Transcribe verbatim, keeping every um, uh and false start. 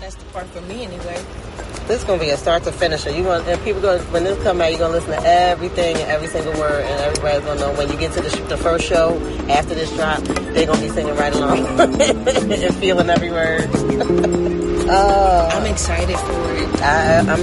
That's the part for me anyway. This is gonna be a start to finish. You want and people going when this come out, you're gonna listen to everything and every single word, and everybody's gonna know when you get to the, the first show after this drop, they're gonna be singing right along and feeling every word. uh, I'm excited for it. I, I'm